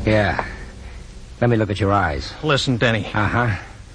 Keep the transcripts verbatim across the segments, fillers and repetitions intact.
Yeah. Let me look at your eyes. Listen, Denny. Uh-huh.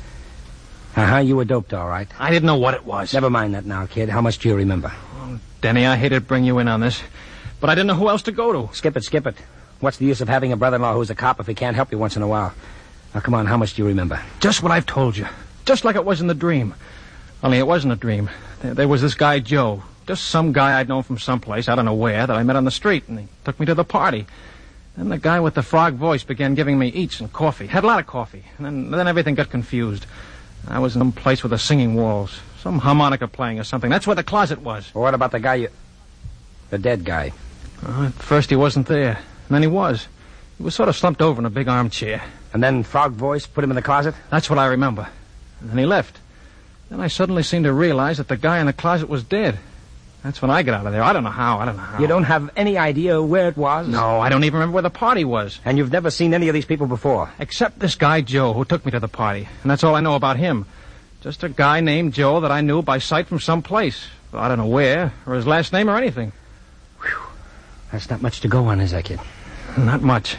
Uh-huh, you were doped, all right. I didn't know what it was. Never mind that now, kid. How much do you remember? Oh, Denny, I hate to bring you in on this, but I didn't know who else to go to. Skip it, skip it. What's the use of having a brother-in-law who's a cop if he can't help you once in a while? Now, come on, how much do you remember? Just what I've told you. Just like it was in the dream. Only it wasn't a dream. There, there was this guy, Joe. Just some guy I'd known from someplace, I don't know where, that I met on the street, and he took me to the party. Then the guy with the frog voice began giving me eats and coffee. Had a lot of coffee. And then, then everything got confused. I was in some place with the singing walls. Some harmonica playing or something. That's where the closet was. Well, what about the guy you... The dead guy? Uh, at first he wasn't there. And then he was. He was sort of slumped over in a big armchair. And then Frog Voice put him in the closet? That's what I remember. And then he left. Then I suddenly seemed to realize that the guy in the closet was dead. That's when I got out of there. I don't know how. I don't know how. You don't have any idea where it was? No, I don't even remember where the party was. And you've never seen any of these people before? Except this guy, Joe, who took me to the party. And that's all I know about him. Just a guy named Joe that I knew by sight from some place. But I don't know where, or his last name or anything. Whew. That's not much to go on, is that, kid? Not much.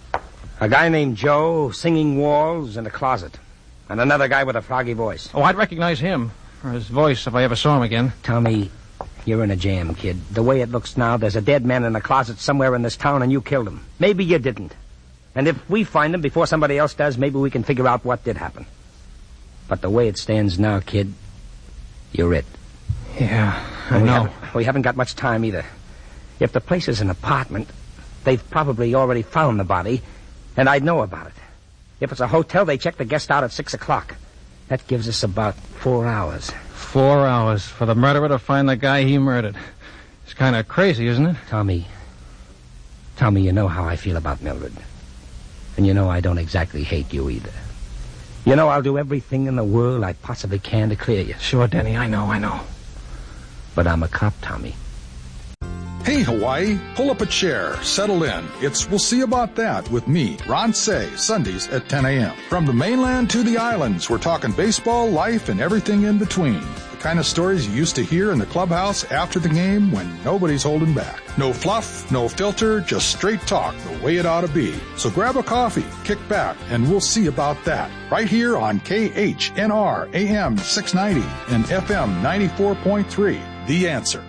A guy named Joe, singing walls, in a closet. And another guy with a froggy voice. Oh, I'd recognize him, or his voice, if I ever saw him again. Tommy, you're in a jam, kid. The way it looks now, there's a dead man in a closet somewhere in this town, and you killed him. Maybe you didn't. And if we find him before somebody else does, maybe we can figure out what did happen. But the way it stands now, kid, you're it. Yeah, I and we know. Haven't, we haven't got much time either. If the place is an apartment, they've probably already found the body, and I'd know about it. If it's a hotel, they check the guest out at six o'clock. That gives us about four hours. Four hours for the murderer to find the guy he murdered. It's kind of crazy, isn't it? Tommy, Tommy, you know how I feel about Mildred. And you know I don't exactly hate you either. You know I'll do everything in the world I possibly can to clear you. Sure, Denny, I know, I know. But I'm a cop, Tommy. Hey, Hawaii, pull up a chair, settle in. It's We'll See About That with me, Ron Say, Sundays at ten a.m. From the mainland to the islands, we're talking baseball, life, and everything in between. The kind of stories you used to hear in the clubhouse after the game when nobody's holding back. No fluff, no filter, just straight talk the way it ought to be. So grab a coffee, kick back, and we'll see about that. Right here on K H N R A M six ninety and F M ninety-four point three. The Answer.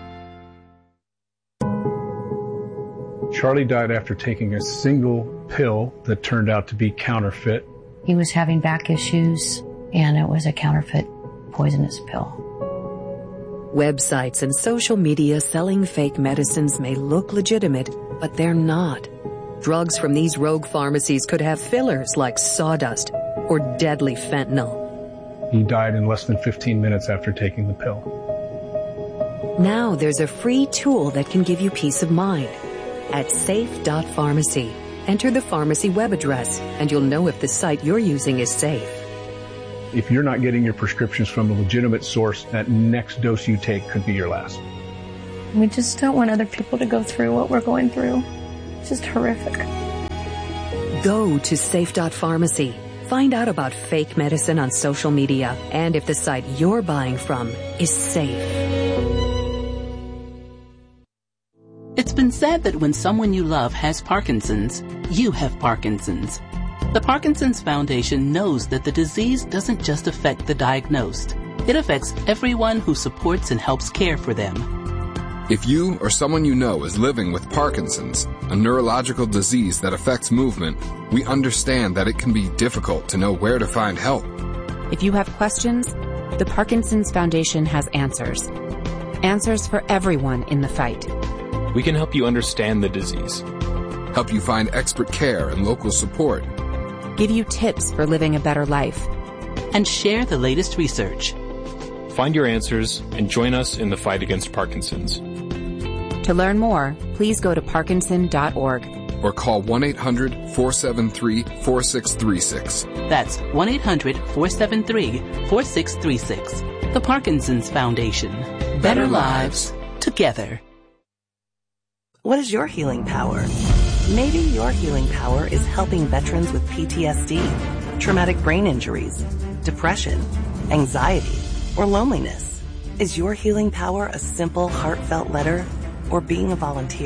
Charlie died after taking a single pill that turned out to be counterfeit. He was having back issues, and it was a counterfeit poisonous pill. Websites and social media selling fake medicines may look legitimate, but they're not. Drugs from these rogue pharmacies could have fillers like sawdust or deadly fentanyl. He died in less than fifteen minutes after taking the pill. Now there's a free tool that can give you peace of mind. At safe dot pharmacy, enter the pharmacy web address, and you'll know if the site you're using is safe. If you're not getting your prescriptions from a legitimate source, that next dose you take could be your last. We just don't want other people to go through what we're going through. It's just horrific. Go to safe dot pharmacy. Find out about fake medicine on social media and if the site you're buying from is safe. It's been said that when someone you love has Parkinson's, you have Parkinson's. The Parkinson's Foundation knows that the disease doesn't just affect the diagnosed. It affects everyone who supports and helps care for them. If you or someone you know is living with Parkinson's, a neurological disease that affects movement, we understand that it can be difficult to know where to find help. If you have questions, the Parkinson's Foundation has answers. Answers for everyone in the fight. We can help you understand the disease, help you find expert care and local support, give you tips for living a better life, and share the latest research. Find your answers and join us in the fight against Parkinson's. To learn more, please go to parkinson dot org or call one eight hundred, four seven three, four six three six. That's one eight hundred, four seven three, four six three six. The Parkinson's Foundation. Better, Better lives together. What is your healing power? Maybe your healing power is helping veterans with P T S D, traumatic brain injuries, depression, anxiety, or loneliness. Is your healing power a simple, heartfelt letter or being a volunteer?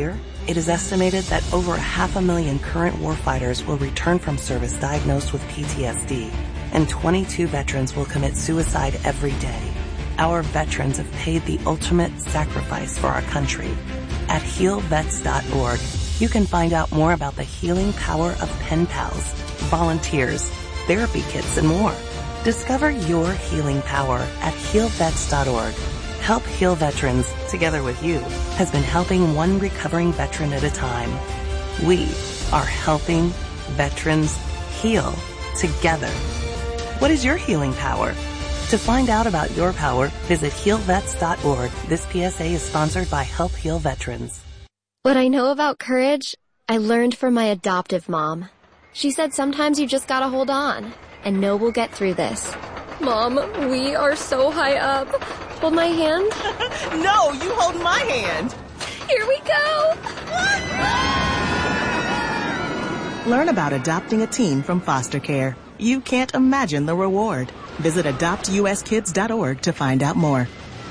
It is estimated that over half a million current warfighters will return from service diagnosed with P T S D, and twenty-two veterans will commit suicide every day. Our veterans have paid the ultimate sacrifice for our country. At heal vets dot org, you can find out more about the healing power of pen pals, volunteers, therapy kits, and more. Discover your healing power at heal vets dot org. Help Heal Veterans, together with you, has been helping one recovering veteran at a time. We are helping veterans heal together. What is your healing power? To find out about your power, visit heal vets dot org. This P S A is sponsored by Help Heal Veterans. What I know about courage, I learned from my adoptive mom. She said sometimes you just gotta hold on, and know we'll get through this. Mom, we are so high up. Hold my hand. No, you hold my hand. Here we go. Learn about adopting a teen from foster care. You can't imagine the reward. Visit adopt u s kids dot org to find out more.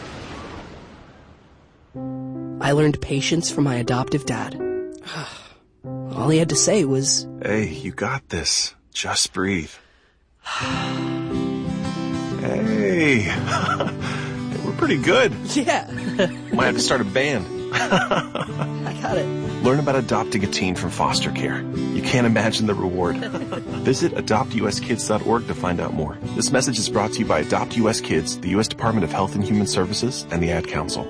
I learned patience from my adoptive dad. All he had to say was, "Hey, you got this. Just breathe." Hey, we're pretty good. Yeah. Might have to start a band. I got it. Learn about adopting a teen from foster care. You can't imagine the reward. Visit adopt u s kids dot org to find out more. This message is brought to you by Adopt U S Kids, the U S Department of Health and Human Services, and the Ad Council.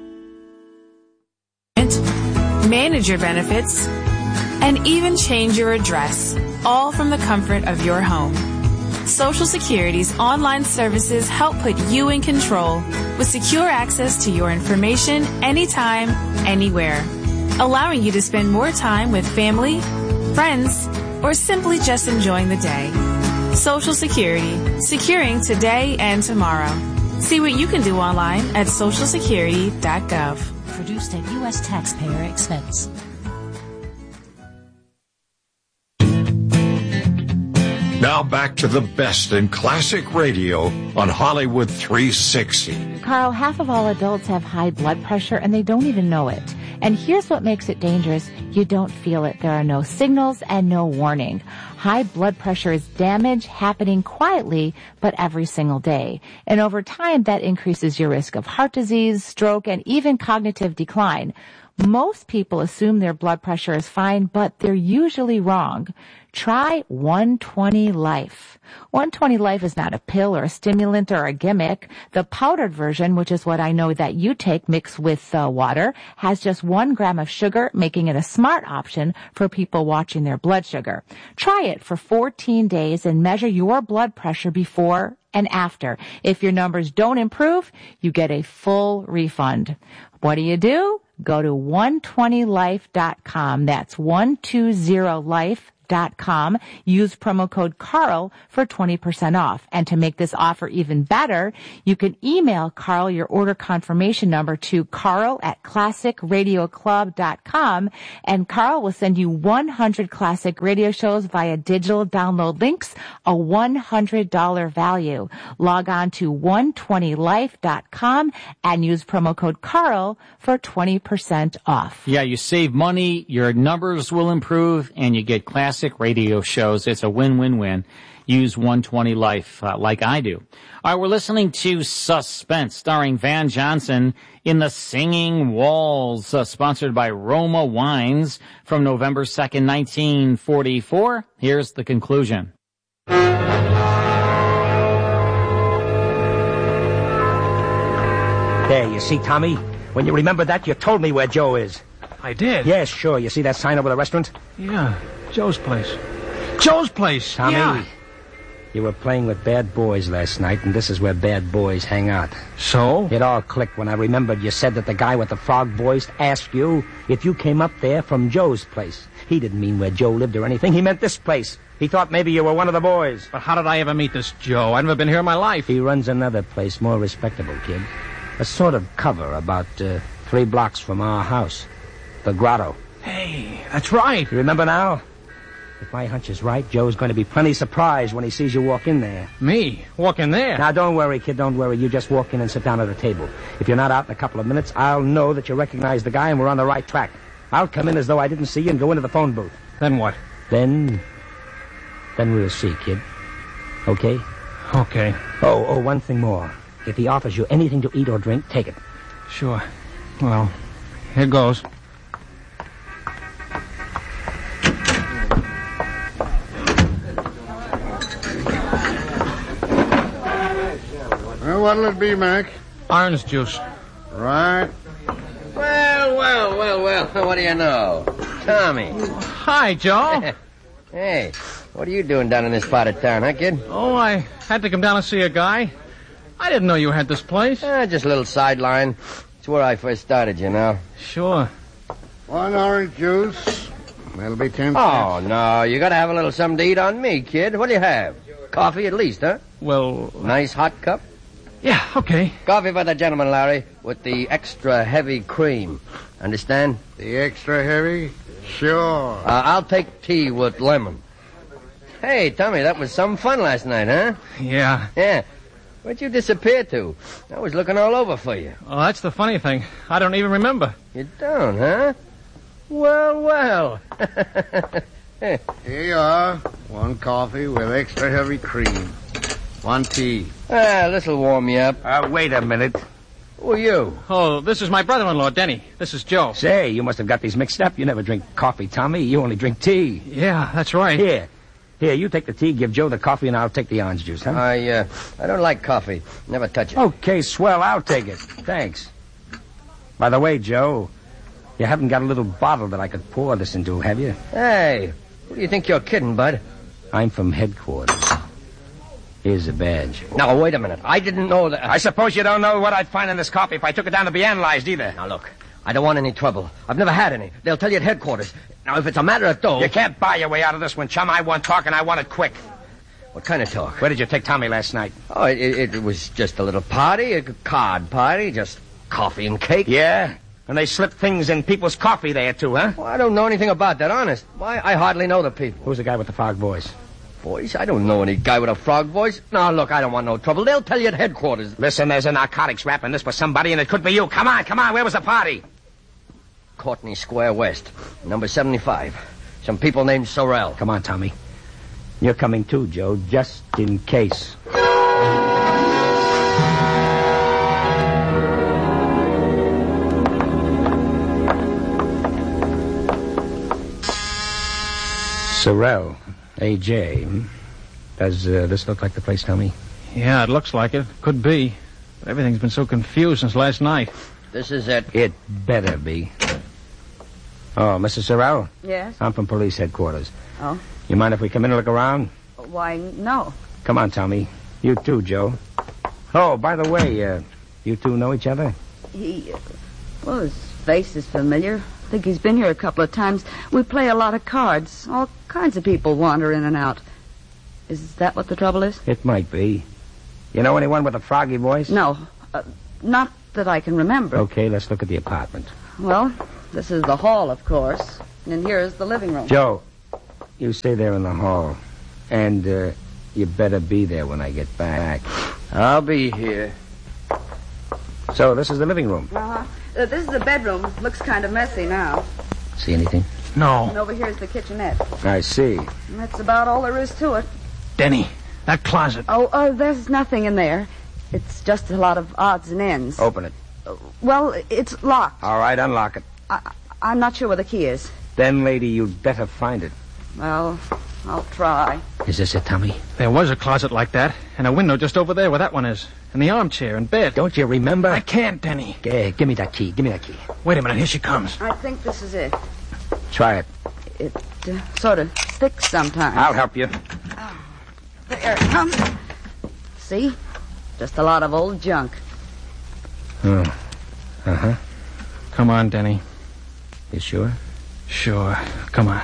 Manage your benefits, and even change your address, all from the comfort of your home. Social Security's online services help put you in control with secure access to your information anytime, anywhere, allowing you to spend more time with family, friends, or simply just enjoying the day. Social Security, securing today and tomorrow. See what you can do online at social security dot gov. Produced at U S taxpayer expense. Now back to the best in classic radio on Hollywood three sixty. Carl, half of all adults have high blood pressure and they don't even know it. And here's what makes it dangerous. You don't feel it. There are no signals and no warning. High blood pressure is damage happening quietly, but every single day. And over time, that increases your risk of heart disease, stroke, and even cognitive decline. Most people assume their blood pressure is fine, but they're usually wrong. Try one twenty Life. one twenty Life is not a pill or a stimulant or a gimmick. The powdered version, which is what I know that you take mixed with uh, water, has just one gram of sugar, making it a smart option for people watching their blood sugar. Try it for fourteen days and measure your blood pressure before and after. If your numbers don't improve, you get a full refund. What do you do? Go to one twenty life dot com. That's one twenty life dot com. Use promo code Carl for twenty percent off. And to make this offer even better, you can email Carl your order confirmation number to Carl at classic radio club dot com, and Carl will send you one hundred classic radio shows via digital download links, a one hundred dollars value. Log on to one twenty life dot com and use promo code Carl for twenty percent off. Yeah, you save money, your numbers will improve, and you get classic radio shows. It's a win-win-win. Use one twenty Life uh, like I do. All right, we're listening to Suspense, starring Van Johnson in The Singing Walls, uh, sponsored by Roma Wines from November second, nineteen forty-four. Here's the conclusion. There, you see, Tommy? When you remember that, you told me where Joe is. I did? Yes, sure. You see that sign over the restaurant? Yeah, Joe's place. Joe's place! Tommy, yeah. You were playing with bad boys last night, and this is where bad boys hang out. So? It all clicked when I remembered you said that the guy with the frog voice asked you if you came up there from Joe's place. He didn't mean where Joe lived or anything. He meant this place. He thought maybe you were one of the boys. But how did I ever meet this Joe? I've never been here in my life. He runs another place, more respectable, kid. A sort of cover about uh, three blocks from our house. The Grotto. Hey, that's right. You remember now? If my hunch is right, Joe's going to be plenty surprised when he sees you walk in there. Me? Walk in there? Now, don't worry, kid, don't worry. You just walk in and sit down at a table. If you're not out in a couple of minutes, I'll know that you recognize the guy and we're on the right track. I'll come in as though I didn't see you and go into the phone booth. Then what? Then... Then we'll see, kid. Okay? Okay. Oh, oh, one thing more. If he offers you anything to eat or drink, take it. Sure. Well, here goes. Well, what'll it be, Mac? Orange juice. Right. Well, well, well, well, what do you know? Tommy. Hi, Joe. Hey, what are you doing down in this part of town, huh, kid? Oh, I had to come down and see a guy. I didn't know you had this place. Uh, just a little sideline. It's where I first started, you know. Sure. One orange juice. That'll be ten Oh, cents. no, you gotta have a little something to eat on me, kid. What do you have? Coffee at least, huh? Well... Nice hot cup? Yeah, okay. Coffee for the gentleman, Larry, with the extra heavy cream. Understand? The extra heavy? Sure. Uh, I'll take tea with lemon. Hey, Tommy, that was some fun last night, huh? Yeah. Yeah. Where'd you disappear to? I was looking all over for you. Oh, that's the funny thing. I don't even remember. You don't, huh? Well, well. Here you are. One coffee with extra heavy cream. One tea. Ah, this'll warm you up. Uh, wait a minute. Who are you? Oh, this is my brother-in-law, Denny. This is Joe. Say, you must have got these mixed up. You never drink coffee, Tommy. You only drink tea. Yeah, that's right. Here. Here, you take the tea, give Joe the coffee, and I'll take the orange juice, huh? I, uh, I don't like coffee. Never touch it. Okay, swell. I'll take it. Thanks. By the way, Joe, you haven't got a little bottle that I could pour this into, have you? Hey, who do you think you're kidding, bud? I'm from headquarters. Here's the badge. Now, wait a minute. I didn't know that... I suppose you don't know what I'd find in this coffee if I took it down to be analyzed, either. Now, look. I don't want any trouble. I've never had any. They'll tell you at headquarters. Now, if it's a matter of dough... You can't buy your way out of this one, chum. I want talk, and I want it quick. What kind of talk? Where did you take Tommy last night? Oh, it, it, it was just a little party, a card party, just coffee and cake. Yeah? And they slip things in people's coffee there, too, huh? Well, I don't know anything about that, honest. Why, I hardly know the people. Who's the guy with the frog voice? Voice? I don't know any guy with a frog voice. Now, look, I don't want no trouble. They'll tell you at headquarters. Listen, there's a narcotics rap in this for somebody, and it could be you. Come on, come on. Where was the party? Courtney Square West, number seventy-five. Some people named Sorrell. Come on, Tommy. You're coming too, Joe, just in case. Sorrell, A J. Hmm? Does uh, this look like the place, Tommy? Yeah, it looks like it. Could be. But everything's been so confused since last night. This is it. It better be. Oh, Missus Sorrell? Yes? I'm from police headquarters. Oh? You mind if we come in and look around? Why, no. Come on, Tommy. You too, Joe. Oh, by the way, uh, you two know each other? He, uh, well, his face is familiar. I think he's been here a couple of times. We play a lot of cards. All kinds of people wander in and out. Is that what the trouble is? It might be. You know anyone with a froggy voice? No. Uh, not that I can remember. Okay, let's look at the apartment. Well, this is the hall, of course. And here is the living room. Joe, you stay there in the hall. And, uh, you better be there when I get back. I'll be here. So, this is the living room. Uh-huh. Uh, this is the bedroom. Looks kind of messy now. See anything? No. And over here is the kitchenette. I see. And that's about all there is to it. Denny, that closet. Oh, uh, there's nothing in there. It's just a lot of odds and ends. Open it. Uh, well, it's locked. All right, unlock it. I, I'm not sure where the key is. Then, lady, you'd better find it. Well, I'll try. Is this it, Tommy? There was a closet like that, and a window just over there where that one is. And the armchair and bed. Don't you remember? I can't, Denny. Yeah, give me that key. Give me that key. Wait a minute. Here she comes. I think this is it. Try it. It uh, sort of sticks sometimes. I'll help you. Oh, there it comes. See? Just a lot of old junk. Oh. Uh-huh. Come on, Denny. You sure? Sure. Come on.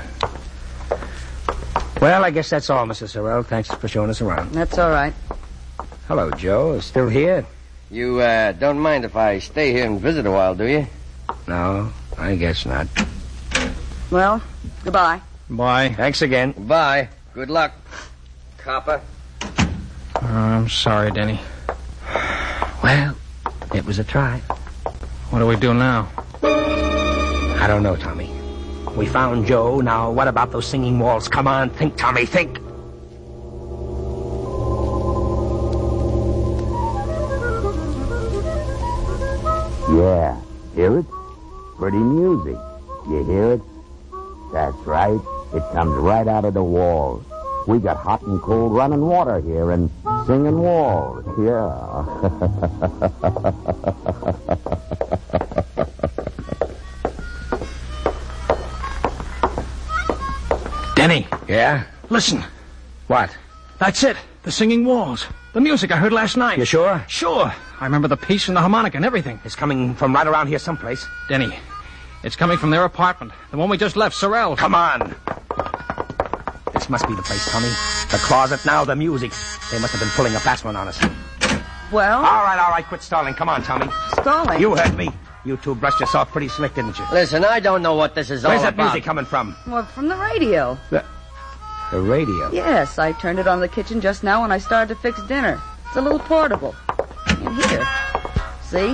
Well, I guess that's all, Missus Sorrell. Thanks for showing us around. That's all right. Hello, Joe. Still here? You, uh, don't mind if I stay here and visit a while, do you? No, I guess not. Well, goodbye. Bye. Thanks again. Bye. Good luck, copper. Oh, I'm sorry, Denny. Well, it was a try. What do we do now? I don't know, Tommy. We found Joe. Now, what about those singing walls? Come on, think, Tommy, think. Yeah, hear it? Pretty music. You hear it? That's right. It comes right out of the walls. We got hot and cold running water here and singing walls. Yeah. Denny. Yeah? Listen. What? That's it. The singing walls. The music I heard last night. You sure? Sure. I remember the piece and the harmonica and everything. It's coming from right around here someplace. Denny, it's coming from their apartment. The one we just left, Sorrell's. Come on. This must be the place, Tommy. The closet, now the music. They must have been pulling a fast one on us. Well? All right, all right, quit stalling. Come on, Tommy. Stalling? You heard me. You two brushed us off pretty slick, didn't you? Listen, I don't know what this is Where's all that about. music coming from? Well, from the radio. The, the radio? Yes, I turned it on in the kitchen just now when I started to fix dinner. It's a little portable. In here. See?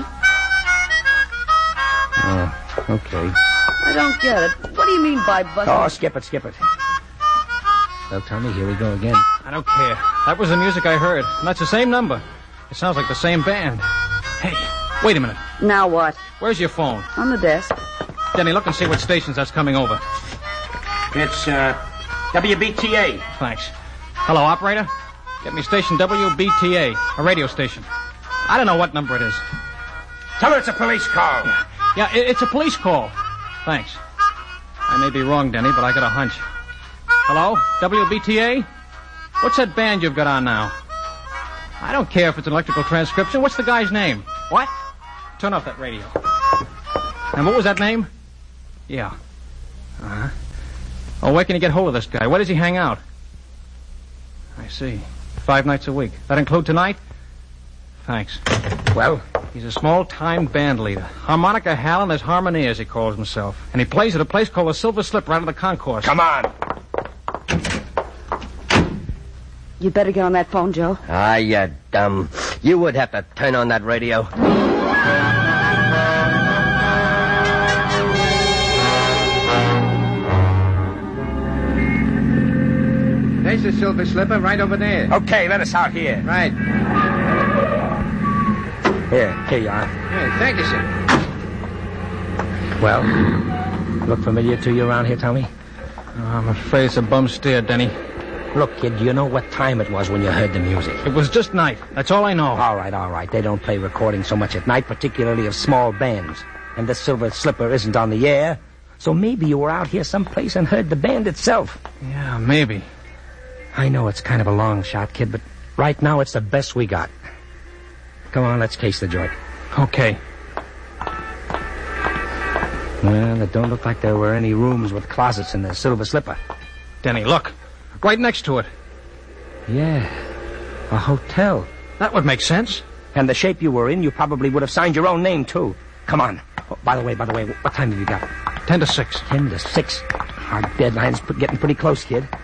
Oh, okay. I don't get it. What do you mean by busting? Oh, skip it, skip it. So, Tommy, here we go again. I don't care. That was the music I heard. And that's the same number. It sounds like the same band. Hey, wait a minute. Now what? Where's your phone? On the desk. Denny, look and see what stations that's coming over. It's, uh, W B T A. Thanks. Hello, operator? Get me station W B T A, a radio station. I don't know what number it is. Tell her it's a police call. Yeah, yeah it, it's a police call. Thanks. I may be wrong, Denny, but I got a hunch. Hello? W B T A? What's that band you've got on now? I don't care if it's an electrical transcription. What's the guy's name? What? Turn off that radio. And what was that name? Yeah. Uh-huh. Oh, where can you get hold of this guy? Where does he hang out? I see. Five nights a week. That include tonight? Thanks. Well? He's a small-time band leader. Harmonica Hal and his Harmoniers, he calls himself. And he plays at a place called the Silver Slipper out of the concourse. Come on. You better get on that phone, Joe. Ah, you dumb. You would have to turn on that radio. There's the Silver Slipper right over there. Okay, let us out here. Right. Here, here you are. Hey, thank you, sir. Well, look familiar to you around here, Tommy? Oh, I'm afraid it's a bum steer, Denny. Look, kid, do you know what time it was when you heard the music? It was just night. That's all I know. All right, all right. They don't play recordings so much at night, particularly of small bands. And the Silver Slipper isn't on the air. So maybe you were out here someplace and heard the band itself. Yeah, maybe. I know it's kind of a long shot, kid, but right now it's the best we got. Come on, let's case the joint. Okay. Well, it don't look like there were any rooms with closets in the Silver Slipper. Denny, look. Right next to it. Yeah, a hotel. That would make sense. And the shape you were in, you probably would have signed your own name, too. Come on. Oh, by the way, by the way, what time have you got? Ten to six. Ten to six. Our deadline's getting pretty close, kid.